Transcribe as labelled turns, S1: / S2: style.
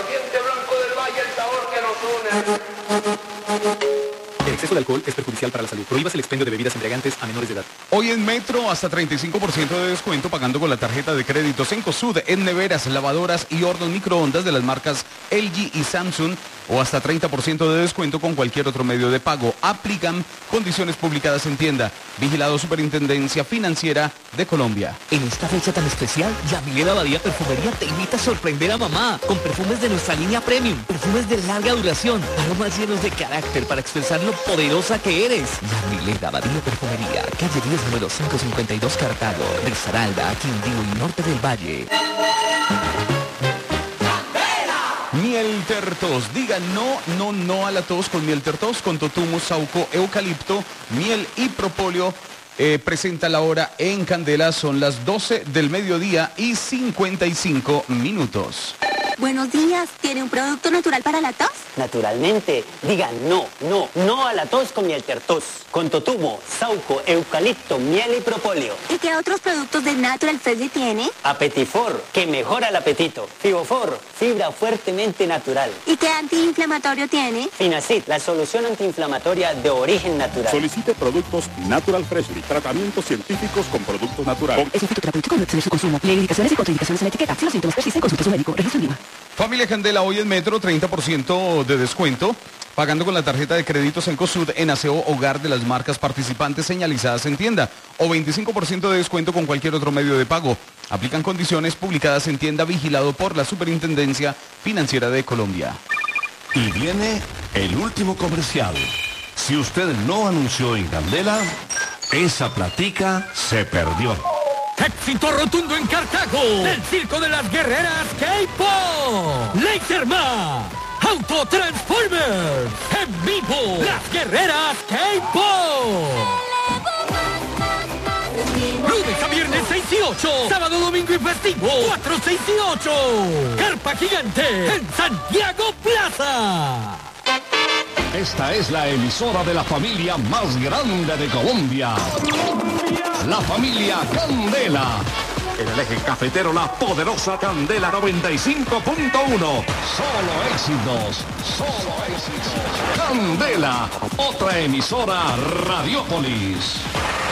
S1: diente blanco del valle, el sabor que nos une.
S2: El exceso de alcohol es perjudicial para la salud. Prohíbas el expendio de bebidas embriagantes a menores de edad.
S3: Hoy en Metro, hasta 35% de descuento pagando con la tarjeta de crédito Cencosud en neveras, lavadoras y hornos microondas de las marcas LG y Samsung, o hasta 30% de descuento con cualquier otro medio de pago. Aplican condiciones publicadas en tienda. Vigilado Superintendencia Financiera de Colombia.
S4: En esta fecha tan especial, Yamile Abadía Perfumería te invita a sorprender a mamá con perfumes de nuestra línea Premium, perfumes de larga duración, aromas llenos de carácter para expresar lo poderosa que eres. Yamile Abadía Perfumería, calle 10, número 552, Cartago, Risaralda, Quindío y Norte del Valle.
S3: Miel Tertos, diga no a la tos con Miel Tertos, con totumo, sauco, eucalipto, miel y propóleo. Presenta la hora en Candela, son las 12 del mediodía y 55 minutos.
S5: Buenos días, ¿tiene un producto natural para la tos?
S6: Naturalmente, diga no a la tos con Miel Tertos, con totumo, sauco, eucalipto, miel y propóleo.
S5: ¿Y qué otros productos de Natural Freshly tiene?
S6: Apetifor, que mejora el apetito. Fibofor, fibra fuertemente natural.
S5: ¿Y qué antiinflamatorio tiene?
S6: Finacid, la solución antiinflamatoria de origen natural.
S7: Solicite productos Natural Freshly, tratamientos científicos con productos naturales.
S8: Es efecto terapéutico, no exceder su consumo. Lee indicaciones y contraindicaciones en la etiqueta. Si los síntomas persisten, consulte a su médico. Registro en Lima.
S3: Familia Candela, hoy en Metro, 30% de descuento, pagando con la tarjeta de crédito Cencosud en aseo hogar de las marcas participantes señalizadas en tienda, o 25% de descuento con cualquier otro medio de pago. Aplican condiciones publicadas en tienda, vigilado por la Superintendencia Financiera de Colombia.
S9: Y viene el último comercial. Si usted no anunció en Candela, esa platica se perdió.
S10: Éxito rotundo en Cartago, el circo de las guerreras K-Pop, Laserman, Autotransformers, en vivo, las guerreras K-Pop. Lunes a viernes 6 y 8, sábado, domingo y festivo 4, 6 y 8. Carpa gigante en Santiago Plaza.
S9: Esta es la emisora de la familia más grande de Colombia. La familia Candela. En el eje cafetero, la poderosa Candela 95.1. Solo éxitos, solo éxitos. Candela, otra emisora Radiopolis.